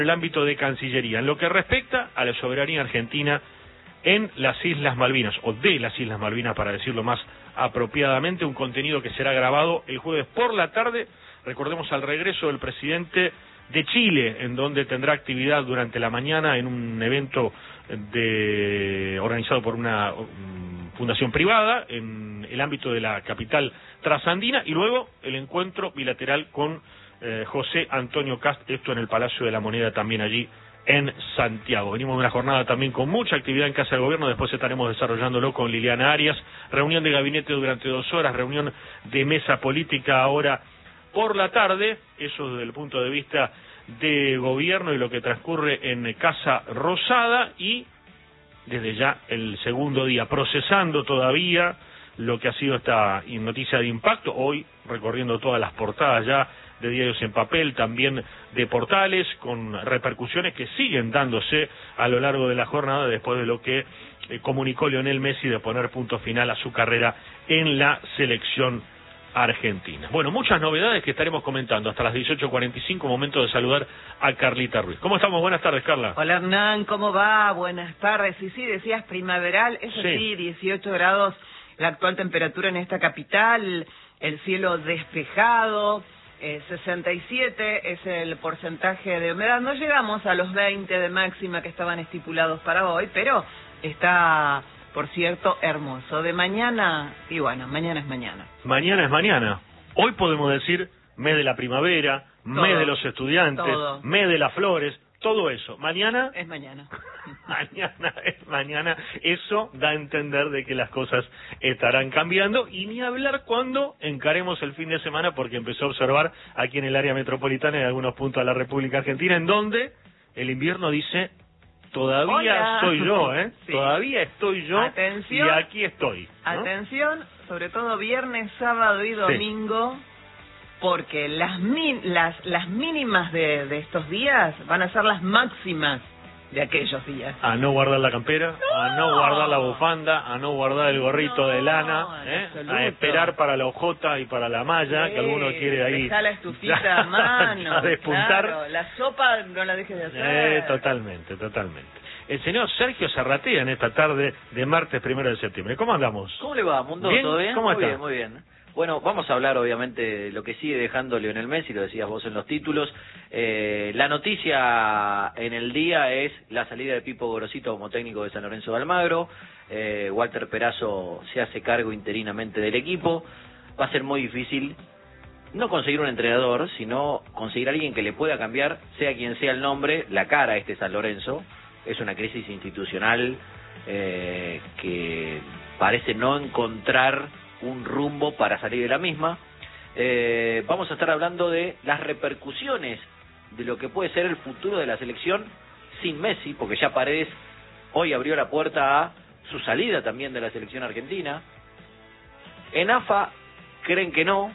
el ámbito de Cancillería. En lo que respecta a la soberanía argentina en las Islas Malvinas, o de las Islas Malvinas para decirlo más apropiadamente, un contenido que será grabado el jueves por la tarde, recordemos al regreso del presidente de Chile, en donde tendrá actividad durante la mañana en un evento organizado por una fundación privada en el ámbito de la capital trasandina, y luego el encuentro bilateral con José Antonio Kast, esto en el Palacio de la Moneda también allí en Santiago. Venimos de una jornada también con mucha actividad en Casa del Gobierno, después estaremos desarrollándolo con Liliana Arias, reunión de gabinete durante 2 horas, reunión de mesa política ahora por la tarde, eso desde el punto de vista de gobierno y lo que transcurre en Casa Rosada, y desde ya el segundo día procesando todavía lo que ha sido esta noticia de impacto, hoy recorriendo todas las portadas ya de diarios en papel, también de portales, con repercusiones que siguen dándose a lo largo de la jornada después de lo que comunicó Lionel Messi de poner punto final a su carrera en la selección argentina. Bueno, muchas novedades que estaremos comentando hasta las 18:45, momento de saludar a Carlita Ruiz. ¿Cómo estamos? Buenas tardes, Carla. Hola, Hernán, ¿cómo va? Buenas tardes. Y sí, decías primaveral, eso sí, 18 grados la actual temperatura en esta capital, el cielo despejado, 67 es el porcentaje de humedad. No llegamos a los 20 de máxima que estaban estipulados para hoy, pero está, por cierto, hermoso. De mañana, y bueno, mañana es mañana. Mañana es mañana. Hoy podemos decir mes de la primavera, todo, mes de los estudiantes, todo, mes de las flores, todo eso. Mañana es mañana. Mañana es mañana. Eso da a entender de que las cosas estarán cambiando, y ni hablar cuando encaremos el fin de semana, porque empezó a observar aquí en el área metropolitana y en algunos puntos de la República Argentina, en donde el invierno dice: todavía soy yo, sí, todavía estoy yo. Atención, y aquí estoy, ¿no? Atención, sobre todo viernes, sábado y domingo, sí, porque las mínimas de estos días van a ser las máximas de aquellos días. A no guardar la campera, a no guardar la bufanda, a no guardar el gorrito de lana, a esperar para la hojota y para la malla, que alguno quiere ahí. Deja la estufita a mano, a despuntar. Claro, la sopa no la dejes de hacer. Totalmente. El señor Sergio Zarratea en esta tarde de martes 1 de septiembre. ¿Cómo andamos? ¿Cómo le va, Mundo? ¿Bien? ¿Todo bien? ¿Cómo está? Muy bien. Bueno, vamos a hablar obviamente de lo que sigue dejando Lionel Messi, lo decías vos en los títulos. La noticia en el día es la salida de Pipo Gorosito como técnico de San Lorenzo de Almagro. Walter Perazo se hace cargo interinamente del equipo. Va a ser muy difícil no conseguir un entrenador, sino conseguir a alguien que le pueda cambiar, sea quien sea el nombre, la cara a este San Lorenzo. Es una crisis institucional que parece no encontrar un rumbo para salir de la misma. Vamos a estar hablando de las repercusiones de lo que puede ser el futuro de la selección sin Messi, porque ya Paredes hoy abrió la puerta a su salida también de la selección argentina. En AFA creen que no.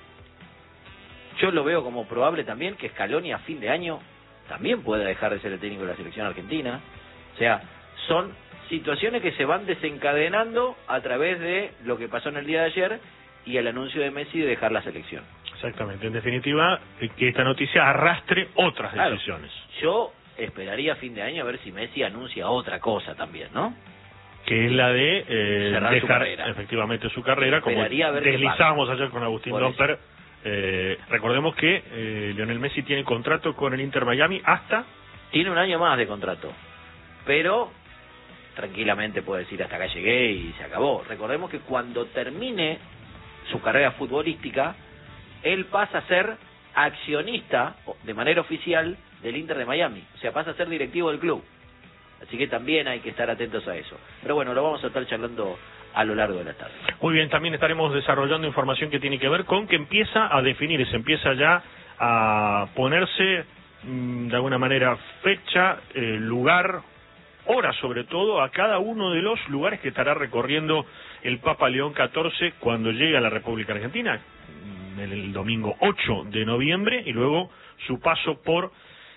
Yo lo veo como probable también que Scaloni a fin de año también pueda dejar de ser el técnico de la selección argentina. O sea, son situaciones que se van desencadenando a través de lo que pasó en el día de ayer y el anuncio de Messi de dejar la selección. Exactamente, en definitiva, que esta noticia arrastre otras decisiones. Yo esperaría a fin de año a ver si Messi anuncia otra cosa también, ¿no? Que es la de cerrar dejar su carrera. Efectivamente su carrera, como deslizamos ayer con Agustín Domper. Recordemos que Lionel Messi tiene contrato con el Inter Miami hasta... Tiene un año más de contrato, pero tranquilamente puede decir hasta acá llegué y se acabó. Recordemos que cuando termine su carrera futbolística, él pasa a ser accionista de manera oficial del Inter de Miami, o sea, pasa a ser directivo del club. Así que también hay que estar atentos a eso. Pero bueno, lo vamos a estar charlando a lo largo de la tarde. Muy bien, también estaremos desarrollando información que tiene que ver con que empieza a definirse, empieza ya a ponerse de alguna manera fecha, lugar, hora sobre todo, a cada uno de los lugares que estará recorriendo el Papa León XIV cuando llegue a la República Argentina, el domingo 8 de noviembre, y luego su paso por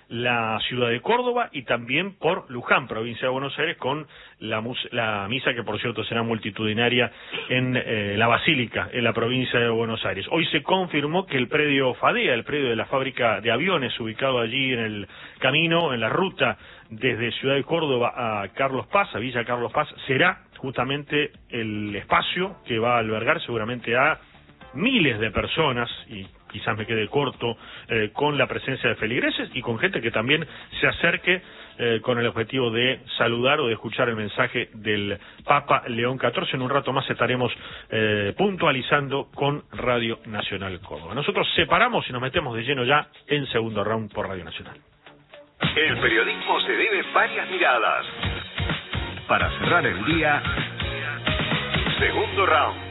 la ciudad de Córdoba y también por Luján, provincia de Buenos Aires, con la misa que, por cierto, será multitudinaria en la Basílica, en la provincia de Buenos Aires. Hoy se confirmó que el predio FADEA, el predio de la fábrica de aviones, ubicado allí en el camino, en la ruta desde Ciudad de Córdoba a Carlos Paz, a Villa Carlos Paz, será justamente el espacio que va a albergar seguramente a miles de personas, y quizás me quede corto, con la presencia de feligreses y con gente que también se acerque con el objetivo de saludar o de escuchar el mensaje del Papa León XIV. En un rato más estaremos puntualizando con Radio Nacional Córdoba. Nosotros separamos y nos metemos de lleno ya en Segundo Round por Radio Nacional. El periodismo se debe varias miradas. Para cerrar el día, Segundo Round.